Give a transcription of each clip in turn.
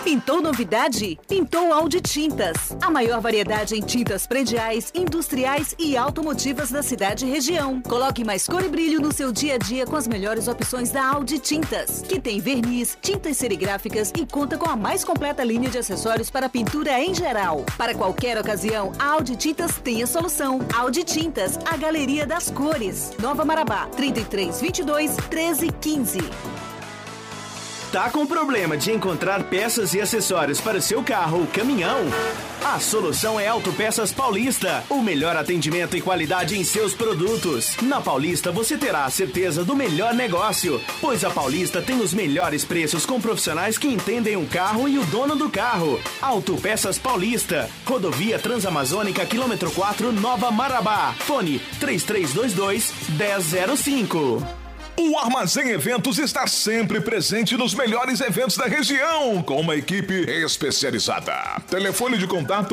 Pintou novidade? Pintou Audi Tintas. A maior variedade em tintas prediais, industriais e automotivas da cidade e região. Coloque mais cor e brilho no seu dia a dia com as melhores opções da Audi Tintas, que tem verniz, tintas serigráficas e conta com a mais completa linha de acessórios para pintura em geral. Para qualquer ocasião, a Audi Tintas tem a solução. Audi Tintas, a galeria das cores. Nova Marabá, 3322 1315. Tá com problema de encontrar peças e acessórios para o seu carro ou caminhão? A solução é Autopeças Paulista, o melhor atendimento e qualidade em seus produtos. Na Paulista você terá a certeza do melhor negócio, pois a Paulista tem os melhores preços com profissionais que entendem o carro e o dono do carro. Autopeças Paulista, Rodovia Transamazônica, quilômetro 4, Nova Marabá. Fone 3322-1005. O Armazém Eventos está sempre presente nos melhores eventos da região, com uma equipe especializada. Telefone de contato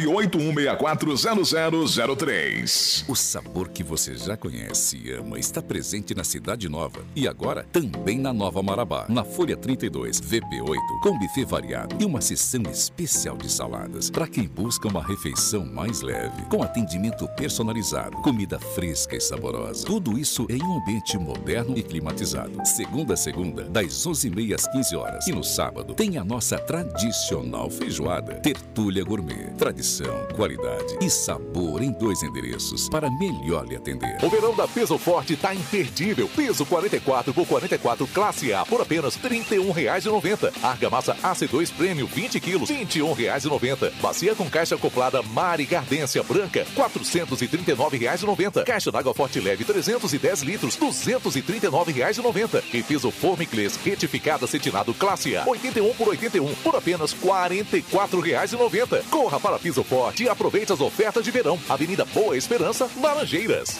981640003. O sabor que você já conhece e ama está presente na Cidade Nova e agora também na Nova Marabá, na Folha 32, VP8, com buffet variado e uma seção especial de saladas para quem busca uma refeição mais leve, com atendimento personalizado, comida fresca e saborosa. Tudo isso em um ambiente moderno e climatizado. Segunda a segunda, das 11h30 às 15 horas. E no sábado, tem a nossa tradicional feijoada. Tertúlia Gourmet. Tradição, qualidade e sabor em 2 endereços para melhor lhe atender. O verão da Peso Forte tá imperdível. Peso 44 por 44 classe A por apenas R$ 31,90. Argamassa AC2 Premium 20 quilos, R$ 21,90. Bacia com caixa acoplada Mari Gardência Branca, R$ 439,90. Caixa d'água Forte Leve 310 litros, R$ 239,90. E piso Formiclês retificado acetinado classe A, 81 por 81, por apenas R$ 44,90. Corra para Piso Forte e aproveite as ofertas de verão. Avenida Boa Esperança, Laranjeiras.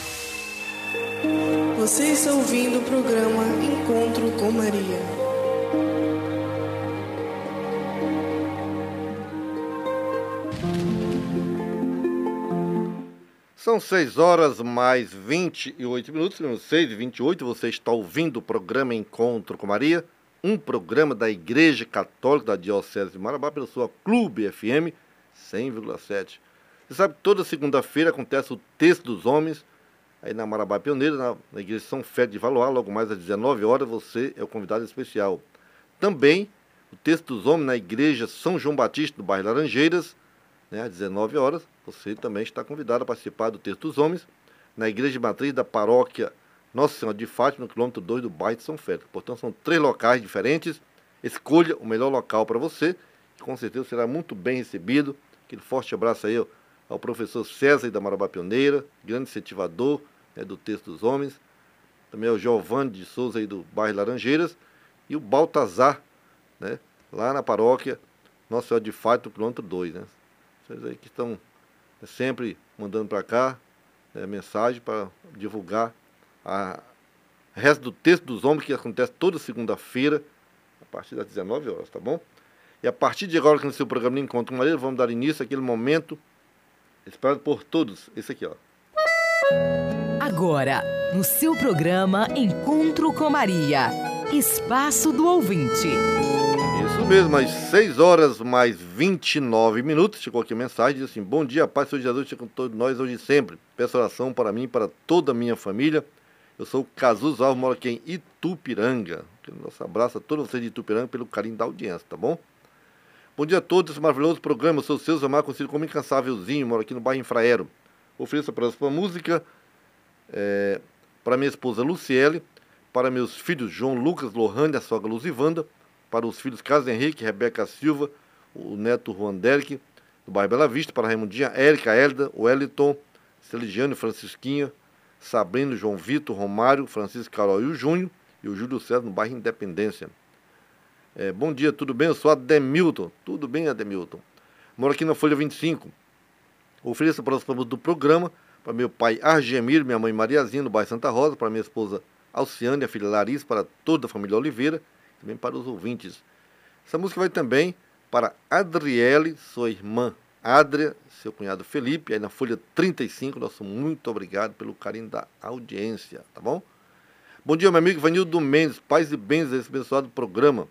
Você está ouvindo o programa Encontro com Maria. São 6 horas mais 28 minutos, 6h28, você está ouvindo o programa Encontro com Maria, um programa da Igreja Católica da Diocese de Marabá, pela sua Clube FM 100,7. Você sabe que toda segunda-feira acontece o Texto dos Homens, aí na Marabá Pioneira, na Igreja São Félix de Valoar, logo mais às 19 horas, você é o convidado especial. Também o Texto dos Homens na Igreja São João Batista, do bairro Laranjeiras, às 19 horas, você também está convidado a participar do Texto dos Homens na Igreja de Matriz da Paróquia Nossa Senhora de Fátima, no quilômetro 2 do bairro de São Félix. Portanto, são 3 locais diferentes. Escolha o melhor local para você, que com certeza será muito bem recebido. Aquele forte abraço aí ao professor César da Marabá Pioneira, grande incentivador do Texto dos Homens. Também ao Giovanni de Souza aí do bairro Laranjeiras. E o Baltazar, lá na paróquia Nossa Senhora de Fátima, no quilômetro 2, Vocês aí que estão sempre mandando para cá mensagem para divulgar o resto do Texto dos Homens, que acontece toda segunda-feira, a partir das 19 horas, tá bom? E a partir de agora, que no seu programa Encontro com Maria, vamos dar início àquele momento esperado por todos. Esse aqui, ó. Agora, no seu programa Encontro com Maria, Espaço do Ouvinte. Isso mesmo, às 6 horas mais 29 minutos, chegou aqui a mensagem, diz assim: bom dia, paz, Senhor Jesus, esteja com todos nós hoje e sempre. Peço oração para mim e para toda a minha família. Eu sou o Cazus Alves, moro aqui em Itupiranga. Nosso abraço a todos vocês de Itupiranga pelo carinho da audiência, tá bom? Bom dia a todos, esse maravilhoso programa. Eu sou o seu Zamar, conhecido como Incansávelzinho, moro aqui no bairro Infraero. Ofereço a próxima música para minha esposa Luciele, para meus filhos João Lucas, Lohane, a sogra Luzivanda, para os filhos Carlos Henrique, Rebeca Silva, o neto Juan Derek, do bairro Bela Vista, para Raimundinha, Érica, Elda, Wellington, Celigiano, Francisquinha, Sabrino, João Vitor, Romário, Francisco Carol e o Júnior, e o Júlio César, no bairro Independência. Bom dia, tudo bem? Eu sou Ademilton. Tudo bem, Ademilton? Moro aqui na Folha 25. Ofereço para os famosos do programa, para meu pai Argemiro, minha mãe Mariazinha, no bairro Santa Rosa, para minha esposa Alciane, a filha Larissa, para toda a família Oliveira, também para os ouvintes. Essa música vai também para Adriele, sua irmã Adria, seu cunhado Felipe, aí na Folha 35. Nosso muito obrigado pelo carinho da audiência, tá bom? Bom dia, meu amigo Vanildo Mendes, paz e bens a esse abençoado programa.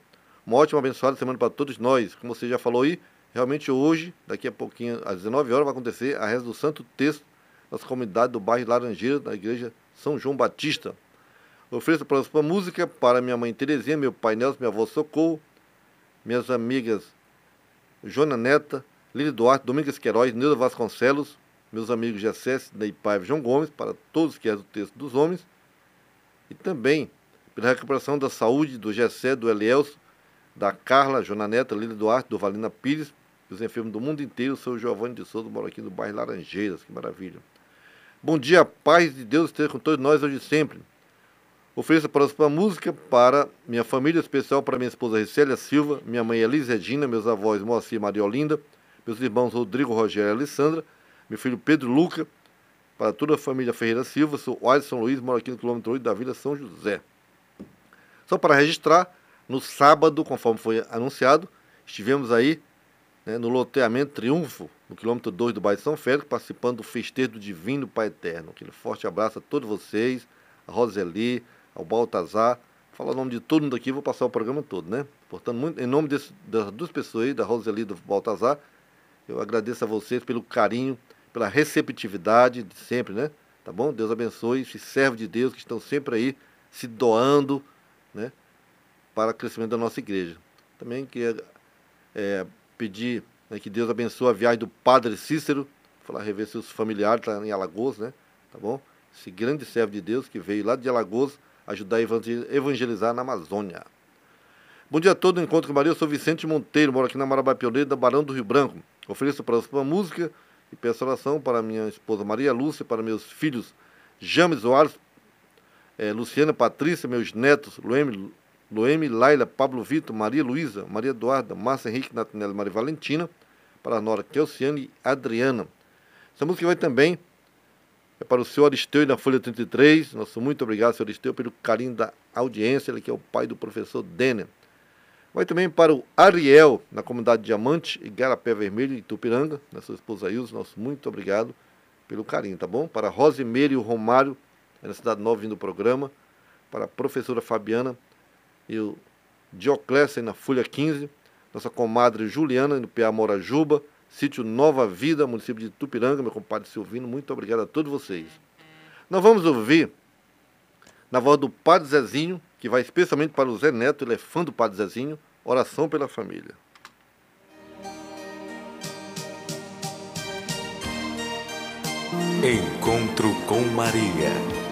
Uma ótima, abençoada semana para todos nós. Como você já falou aí, realmente hoje, daqui a pouquinho, às 19 horas, vai acontecer a reza do Santo Texto, nossa comunidade do bairro Laranjeira, da igreja São João Batista. Ofereço a próxima música para minha mãe Terezinha, meu pai Nelson, minha avó Socorro, minhas amigas Jona Neta, Lili Duarte, Domingos Queiroz, Neuza Vasconcelos, meus amigos Gessé, Ney Paiva e João Gomes, para todos que rezam o texto dos homens, e também pela recuperação da saúde do Gessé, do Elielso, da Carla, Jona Neta, Lili Duarte, do Valina Pires, os enfermos do mundo inteiro, o seu Giovanni de Souza, mora aqui no bairro Laranjeiras, que maravilha. Bom dia, a paz de Deus esteja com todos nós hoje e sempre. Ofereço a próxima música para minha família, especial para minha esposa Ricélia Silva, minha mãe Elis Regina, meus avós Moacir e Maria Olinda, meus irmãos Rodrigo, Rogério e Alessandra, meu filho Pedro Luca, para toda a família Ferreira Silva, sou Alisson Luiz, moro aqui no quilômetro 8 da Vila São José. Só para registrar, no sábado, conforme foi anunciado, estivemos aí, né, no loteamento Triunfo, no quilômetro 2 do bairro São Félix, participando do festejo do Divino Pai Eterno. Aquele forte abraço a todos vocês, a Roseli, ao Baltazar. Falar o nome de todo mundo aqui, vou passar o programa todo, né? Portanto, muito, em nome das duas pessoas aí, da Roseli e do Baltazar, eu agradeço a vocês pelo carinho, pela receptividade de sempre, né? Tá bom? Deus abençoe esses servos de Deus que estão sempre aí se doando, né, para o crescimento da nossa igreja. Também queria pedir, né, que Deus abençoe a viagem do Padre Cícero, falar, rever seus familiares lá em Alagoas, né? Tá bom? Esse grande servo de Deus que veio lá de Alagoas ajudar a evangelizar na Amazônia. Bom dia a todos, Encontro com Maria, eu sou Vicente Monteiro, moro aqui na Marabá Pioneiro, da Barão do Rio Branco. Ofereço a próxima música e peço oração para minha esposa Maria Lúcia, para meus filhos James Soares, Luciana Patrícia, meus netos Lueme, Laila, Pablo Vitor, Maria Luísa, Maria Eduarda, Márcia Henrique, Natanela e Maria Valentina, para a nora Kelciane e Adriana. Essa música vai também para o senhor Aristeu na Folha 33. Nosso muito obrigado, senhor Aristeu, pelo carinho da audiência, ele que é o pai do professor Denner. Vai também para o Ariel, na comunidade Diamante, Igarapé Vermelho, Itupiranga, na sua esposa Ilse, nosso muito obrigado pelo carinho, tá bom? Para Rosimeire e o Romário, na Cidade Nova, vindo do programa. Para a professora Fabiana e o Dioclésio, na Folha 15. Nossa comadre Juliana, no PA Morajuba, sítio Nova Vida, município de Itupiranga, meu compadre Silvino, muito obrigado a todos vocês. Nós vamos ouvir, na voz do Padre Zezinho, que vai especialmente para o Zé Neto, ele é fã do Padre Zezinho, oração pela família. Encontro com Maria.